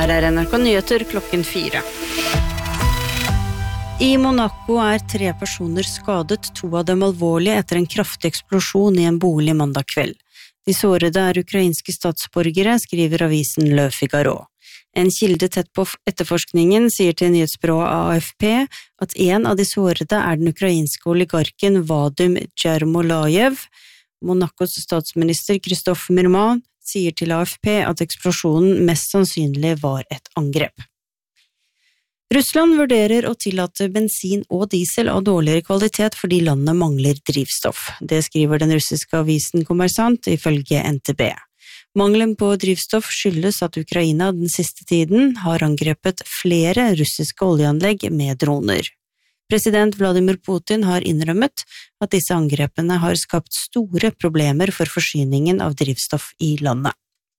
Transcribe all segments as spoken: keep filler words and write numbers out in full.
Her er N R K Nyheter klokken fire. I Monaco er tre personer skadet, to av dem alvorlig etter en kraftig eksplosjon i en bolig mandag kveld. De sårede er ukrainske statsborgere, skriver avisen Le Figaro. En kilde tett på etterforskningen sier til nyhetsbyrået A F P at en av de sårede er den ukrainske oligarken Vadim Jermolayev. Monacos statsminister Christophe Mirman sier til A F P at eksplosjonen mest sannsynlig var et angrep. Russland vurderer å tillate bensin og diesel av dårligere kvalitet fordi landet mangler drivstoff. Det skriver den russiske avisen Kommersant ifølge N T B. Mangelen på drivstoff skyldes at Ukraina den siste tiden har angrepet flere russiske oljeanlegg med droner. President Vladimir Putin har innrømmet at disse angrepene har skapt store problemer for forsyningen av drivstoff i landet.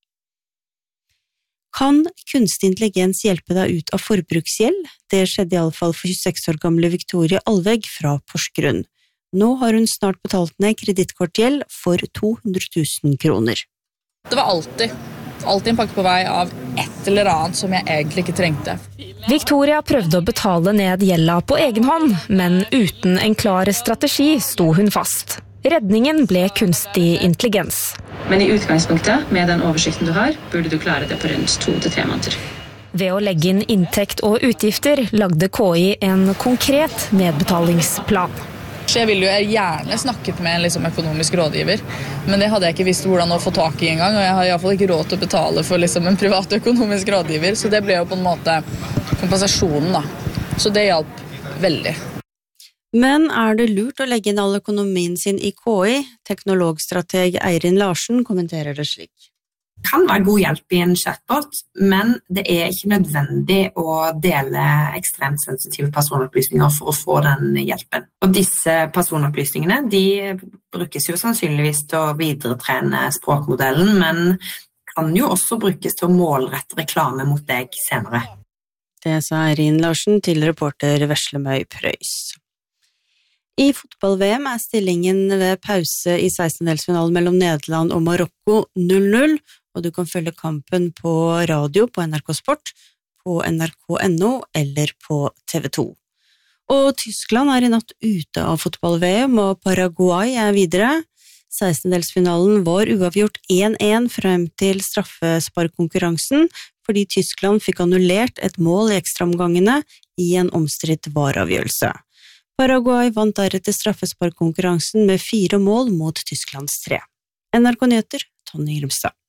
Kan kunstig intelligens hjelpe deg ut av forbruksgjeld? Det skjedde i alle fall for tjueseks år gamle Victoria Alveg fra Porsgrunn. Nå har hun snart betalt ned kredittkortgjeld for to hundre tusen kroner. Det var alltid, alltid en pakke på vei av et eller annet som jeg egentlig ikke trengte. Victoria prøvde å betale ned gjelda på egen hånd, men uten en klar strategi sto hun fast. Redningen ble kunstig intelligens. Men i utgangspunktet, med den oversikten du har, burde du klare det på rundt to til tre måneder. Ved å legge inn inntekt og utgifter lagde K I en konkret nedbetalingsplan. Så jeg ville jo gjerne snakket med en liksom, økonomisk rådgiver, men det hadde jeg ikke visst hvordan å få tak i en gang, og jeg har i hvert fall ikke råd til å betale for liksom, en privat økonomisk rådgiver, så det ble jo på en måte kompensasjonen da. Så det hjalp veldig. Men er det lurt å legge inn all økonomien sin i K I? Teknologstrateg Eirin Larsen kommenterer det slik. Det kan være god hjelp i en chatbot, men det er ikke nødvendig å dele ekstremt sensitive personopplysninger for å få den hjelpen. Og disse personopplysningene, de brukes jo sannsynligvis til å videretrene språkmodellen, men kan jo også brukes til å målrette reklame mot deg senere. Det sa Eirin Larsen til reporter Veslemøy Prøys. I fotball-V M er stillingen ved pause i sekstendedelsfinalen mellom Nederland og Marokko null null, og du kan følge kampen på radio på N R K Sport, på N R K punktum no eller på T V to. Og Tyskland er i natt ute av fotball-V M, og Paraguay er videre. sekstendedelsfinalen var uavgjort én én frem til straffesparkkonkurransen, fordi Tyskland fikk annullert et mål i ekstraomgangene i en omstridt vareavgjørelse. Paraguay vant deretter straffesparkkonkurransen med fire mål mot Tysklands tre. N R K Nyheter, Tonje Grimstad.